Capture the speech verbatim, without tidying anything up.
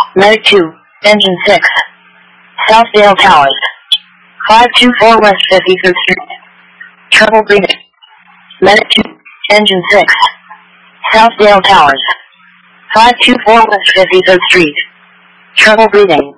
Medic two, Engine six. Southdale Towers. five two four West fifty-third Street. Trouble breathing. Medic two, Engine six. Southdale Towers. five two four West fifty-third Street. Trouble breathing.